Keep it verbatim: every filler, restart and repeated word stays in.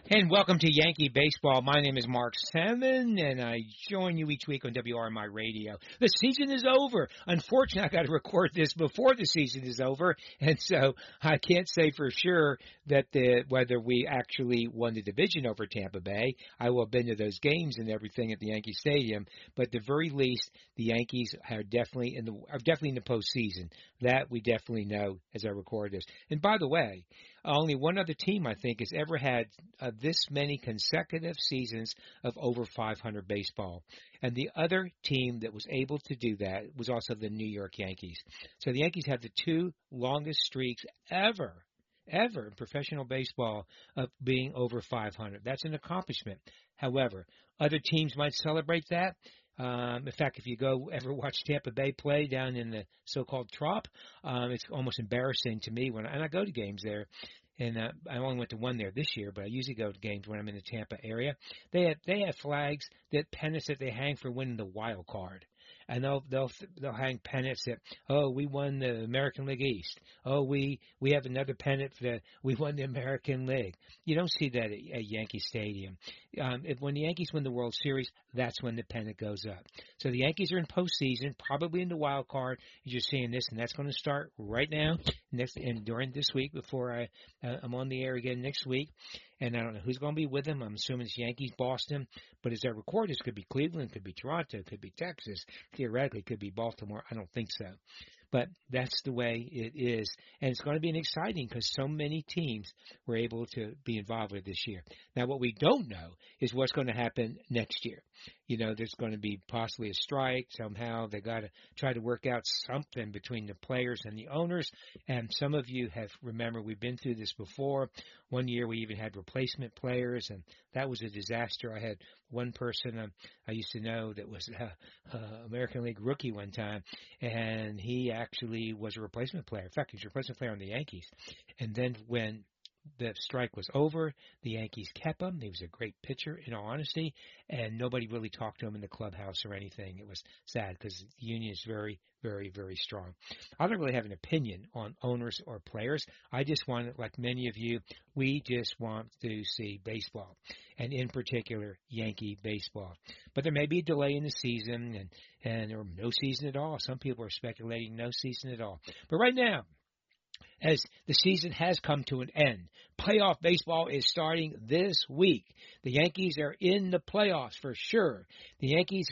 And welcome to Yankee Baseball. My name is Mark Salmon, and I join you each week on W R M I Radio. The season is over. Unfortunately, I got to record this before the season is over, and so I can't say for sure that the whether we actually won the division over Tampa Bay. I will have been to those games and everything at the Yankee Stadium, but at the very least, the Yankees are definitely in the are definitely in the postseason. That we definitely know as I record this. And by the way, only one other team I think has ever had uh, this many consecutive seasons of over five hundred baseball. And the other team that was able to do that was also the New York Yankees. So the Yankees have the two longest streaks ever, ever in professional baseball of being over five hundred. That's an accomplishment. However, other teams might celebrate that. Um, in fact, if you go ever watch Tampa Bay play down in the so-called Trop, um, it's almost embarrassing to me when and I go to games there. And uh, I only went to one there this year, but I usually go to games when I'm in the Tampa area. They have they have flags that pennants that they hang for winning the wild card, and they'll they'll they'll hang pennants that oh we won the American League East, oh we we have another pennant that we won the American League. You don't see that at, at Yankee Stadium. Um, if, when the Yankees win the World Series, that's when the pennant goes up. So the Yankees are in postseason, probably in the wild card. You're just seeing this, and that's going to start right now, next and during this week before I uh, I'm on the air again next week. And I don't know who's going to be with them. I'm assuming it's Yankees, Boston. But as I record, this could be Cleveland, could be Toronto, could be Texas. Theoretically, it could be Baltimore. I don't think so. But that's the way it is. And it's going to be an exciting because so many teams were able to be involved with this year. Now, what we don't know is what's going to happen next year. You know, there's going to be possibly a strike somehow. They got to try to work out something between the players and the owners. And some of you have, remember, we've been through this before. One year we even had replacement players, and that was a disaster. I had one person um, I used to know that was a, a American League rookie one time, and he actually was a replacement player. In fact, he was a replacement player on the Yankees. And then when the strike was over, the Yankees kept him. He was a great pitcher, in all honesty, and nobody really talked to him in the clubhouse or anything. It was sad because the union is very, very, very strong. I don't really have an opinion on owners or players. I just want, like many of you, we just want to see baseball, and in particular, Yankee baseball. But there may be a delay in the season, and, and or no season at all. Some people are speculating no season at all. But right now, as the season has come to an end. Playoff baseball is starting this week. The Yankees are in the playoffs for sure. The Yankees